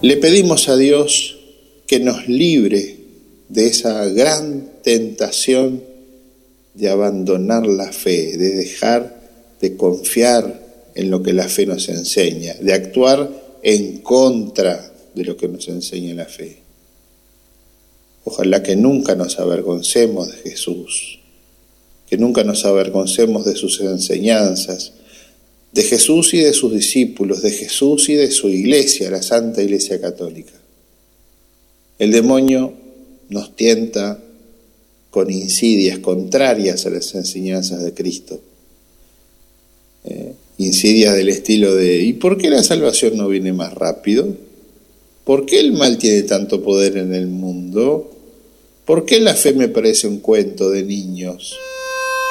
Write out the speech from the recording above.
Le pedimos a Dios que nos libre de esa gran tentación de abandonar la fe, de dejar de confiar en lo que la fe nos enseña, de actuar en contra de lo que nos enseña la fe. Ojalá que nunca nos avergoncemos de Jesús, que nunca nos avergoncemos de sus enseñanzas, de Jesús y de sus discípulos, de Jesús y de su iglesia, la Santa Iglesia Católica. El demonio nos tienta con insidias contrarias a las enseñanzas de Cristo. Insidias del estilo de ¿y por qué la salvación no viene más rápido? ¿Por qué el mal tiene tanto poder en el mundo? ¿Por qué la fe me parece un cuento de niños?